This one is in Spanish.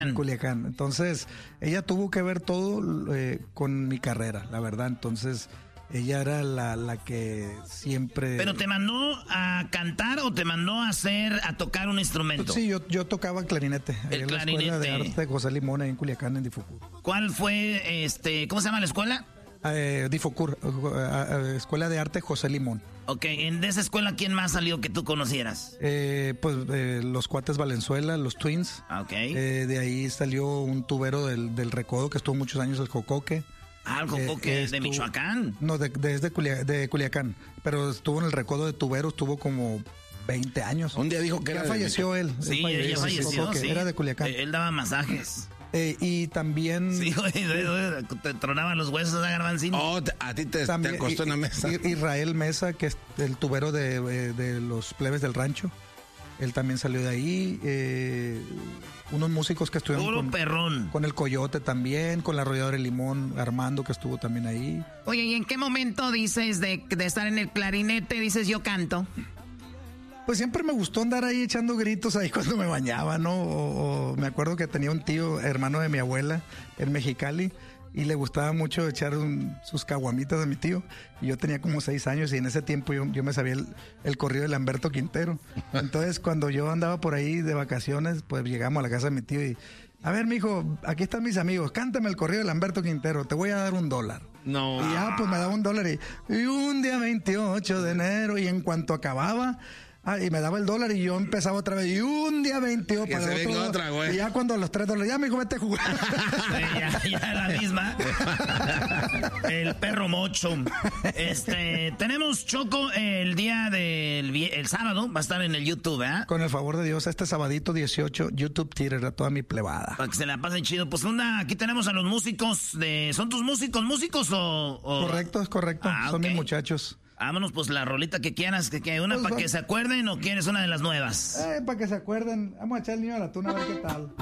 En Culiacán. Entonces, ella tuvo que ver todo con mi carrera, la verdad. Entonces, ella era la que siempre... ¿Pero te mandó a cantar o te mandó a tocar un instrumento? Sí, yo tocaba clarinete. El clarinete. En la Escuela de Arte José Limón, ahí en Culiacán, en Difocur. ¿Cuál fue, cómo se llama la escuela? Difocur, Escuela de Arte José Limón. Ok, de esa escuela, ¿quién más salió que tú conocieras? Los cuates Valenzuela, los Twins. Ok. De ahí salió un tubero del Recodo que estuvo muchos años, el Jocoque. Ah, el Jocoque de Michoacán. No, de Culiacán. Pero estuvo en el Recodo de tubero, estuvo como 20 años. Un día dijo que ya falleció él. Sí, ya falleció, sí. Era de Culiacán. Él daba masajes. Y también... Sí, güey, te tronaban los huesos a Garbanzín. Oh, a ti te acostó en la mesa. Israel Mesa, que es el tubero de los plebes del rancho. Él también salió de ahí. Unos músicos que estuvieron con el Coyote también, con la Arrolladora de Limón, Armando, que estuvo también ahí. Oye, ¿y en qué momento dices de estar en el clarinete, dices yo canto? Pues siempre me gustó andar ahí echando gritos ahí cuando me bañaba, ¿no? O me acuerdo que tenía un tío, hermano de mi abuela, en Mexicali, y le gustaba mucho echar sus caguamitas a mi tío. Y yo tenía como 6 años y en ese tiempo yo me sabía el corrido de Lamberto Quintero. Entonces, cuando yo andaba por ahí de vacaciones, pues llegamos a la casa de mi tío y... A ver, mijo, aquí están mis amigos, cántame el corrido de Lamberto Quintero, te voy a dar $1. No. Y ya, pues me daba $1 y un día 28 de enero, y en cuanto acababa... y me daba $1 y yo empezaba otra vez. Y un día 28 que para se venga otra, güey. Y ya cuando los $3, ya me dijo, vete a jugar. Ya la misma. El perro mocho. Tenemos Choco el día el sábado. Va a estar en el YouTube, ¿eh? Con el favor de Dios, este sabadito 18, YouTube Theater, a toda mi plebada. Para que se la pasen chido. Pues aquí tenemos a los músicos ¿son tus músicos o...? Correcto, es correcto. Son mis muchachos. Vámonos, pues la rolita que quieras, que una pues para que se acuerden o quieres una de las nuevas. Para que se acuerden. Vamos a echar el niño a la tuna a ver qué tal.